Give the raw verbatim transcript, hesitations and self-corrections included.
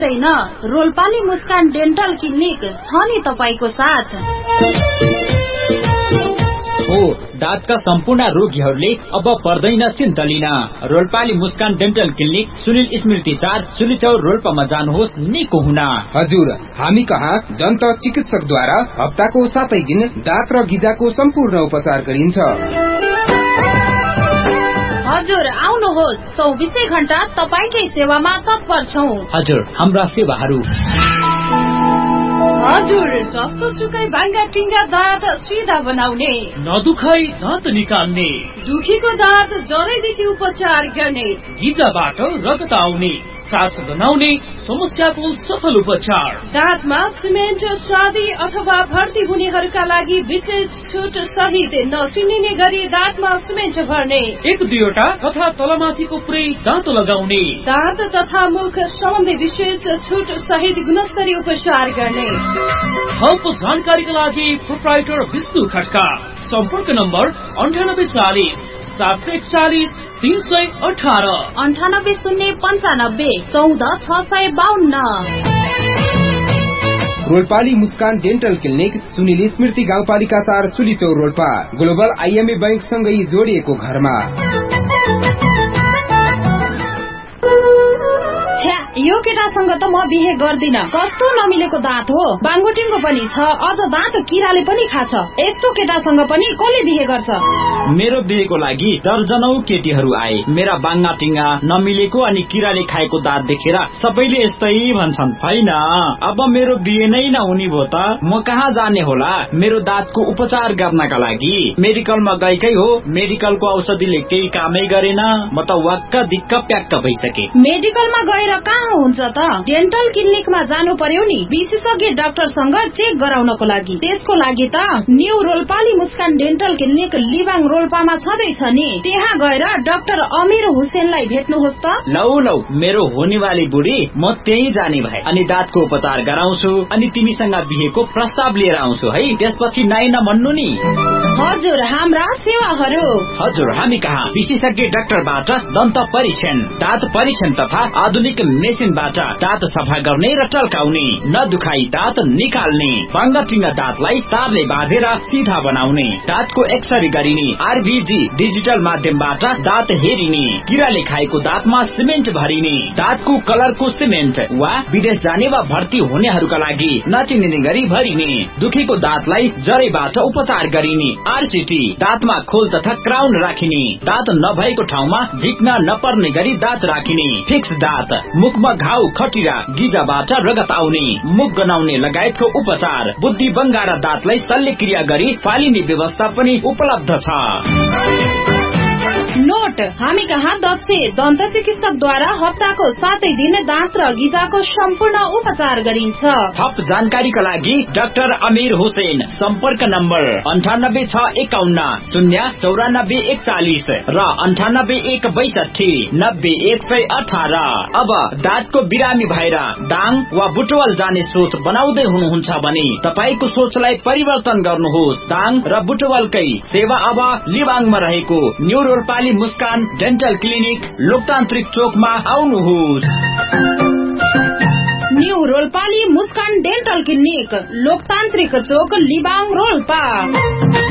छैन रोल्पाली मुस्कान dental clinic छ नि तपाईको साथ। हो दाँतका सम्पूर्ण रोगीहरूले अब पर्दैन चिन्ता लिन। रोल्पाली मुस्कान डेन्टल क्लिनिक सुनिल स्मृति चार सुलिचौर रोल्पामा जानुहोस् निको हुन। हजुर, हामी कहाँ दन्त चिकित्सकद्वारा हप्ताको सातै दिन दाँत र गिजाको सम्पूर्ण उपचार गरिन्छ। हजुर आउनुहोस्, चौबिसै घण्टा तपाईकै सेवामा तत्पर छौं। हजुर, हाम्रा सेवाहरू हजुर जस्तो सुकै भाङ्गा टिङ्गा दाँत सिधा बनाउने, नदुखाई दाँत निकाल्ने, दुखीको दाँत जरैदेखि उपचार गर्ने, गिजाबाट रगत आउने, सास गनाउने समस्याको सफल उपचार, दाँतमा सिमेन्ट चाँदी अथवा भर्ती हुनेहरूका लागि विशेष छुट सहित नचिनिने गरी दाँतमा सिमेन्ट भर्ने, एक दुईवटा तथा तलमाथिको पुरै दाँत लगाउने, दाँत तथा मुख सम्बन्धी विशेष छुट सहित गुणस्तरीय उपचार गर्ने। थप जानकारीका लागि प्रोप्राइटर विष्णु खड्का। सम्पर्क नम्बर अन्ठानब्बे चालिस सात सय एकचालिस तीन सय अठारह अन्ठानब्बे शून्य पन्चानब्बे चौध छ सय बाहन्न। रोल्पाली मुस्कान डेन्टल क्लिनिक सुनिल स्मृति गाउँपालिका चार सुलिचौर रोल्पा ग्लोबल आइएमए बैंक सँगै जोडिएको घरमा। यो केटासँग त म बिहे गर्दिन, कस्तो नमिलेको दाँत हो, बाङ्गोटिङको पनि छ, अझ दाँत किराले पनि खाछ। यस्तो केटासँग पनि कसले बिहे गर्छ? मेरो बिहेको लागि दर्जनौ केटीहरू आए। मेरा बाङ्गा टिङ्गा नमिलेको अनि किराले खाएको दाँत देखेर सबैले यस्तै भन्छन्। होइन, अब मेरो बिहे नै नहुने भो त म कहाँ जाने होला मेरो दाँतको उपचार गर्नका लागि? मेडिकलमा गएकै हो, मेडिकलको औषधिले केही कामै गरेन। म त वाक्क दिक्क प्याक्क भइसके। मेडिकलमा गएर कहाँ हुन्छ त? डेन्टल क्लिनिकमा जानु पर्यो नि, विशेषज्ञ डाक्टरसँग चेक गराउनको लागि। त्यसको लागि त न्यू रोल्पाली मुस्कान डेन्टल क्लिनिक लिबाङ रोल्पामा छँदैछ नि, त्यहाँ गएर डाक्टर अमीर हुसेनलाई भेट्नुहोस् त। लौ लौ मेरो होनेवाली बुढी, म त्यही जाने भए अनि दाँतको उपचार गराउँछु अनि तिमीसँग बिहेको प्रस्ताव लिएर आउँछु है। त्यसपछि नाइ नभन्नु नि। हजुर, हाम्रा सेवाहरू हजुर हामी कहाँ विशेषज्ञ डाक्टरबाट दन्त परीक्षण, दाँत परीक्षण तथा आधुनिक मेसिनबाट दाँत सफा गर्ने र टल्काउने, नदुखाई दाँत निकाल्ने, बाङ्गाटिङ्गा दाँतलाई तारले बाँधेर सिधा बनाउने, दाँतको एक्सरे गरिने, आरबीजी डिजिटल माध्यमबाट दाँत हेरिने, किराले खाएको दाँतमा सिमेन्ट भरिने, दाँतको कलरको सिमेन्ट वा विदेश जाने वा भर्ती हुनेहरूका लागि नचिनिने गरी भरिने, दुखेको दाँतलाई जरैबाट उपचार गरिने, आरसीटी दाँतमा खोल तथा क्राउन राखिने, दाँत नभएको ठाउँमा झिक्न नपर्ने गरी दाँत राखिने, फिक्स दाँत, मुखमा घाउ खटिरा गिजाबाट रगत आउने, मुख गनाउने लगायतको उपचार, बुद्धि बङ्गारा दाँतलाई शल्यक्रिया गरी फालिने व्यवस्था पनि उपलब्ध छ। नोट, हामी कहाँ दक्ष दन्त चिकित्सकद्वारा हप्ताको सातै दिन दाँत र गिजाको सम्पूर्ण उपचार गरिन्छ। थप जानकारीका लागि डाक्टर अमीर हुसेन। सम्पर्क नम्बर अन्ठानब्बे छ एकाउन्न शून्य चौरानब्बे एकचालिस र अन्ठानब्बे एक बैसठी नब्बे एक सय अठारह। अब दाँतको बिरामी भएर दाङ वा बुटवल जाने सोच बनाउँदै हुनुहुन्छ भने तपाईको सोचलाई परिवर्तन गर्नुहोस्। दाङ र बुटवलकै सेवा अब लिबाङमा रहेको न्यू रोल्पाली मुस्कान डेन्टल क्लिनिक लोकतान्त्रिक चोकमा आउनुहोस्। न्यू रोल्पाली मुस्कान डेन्टल क्लिनिक लोकतान्त्रिक चोक लिबाङ रोल्पा।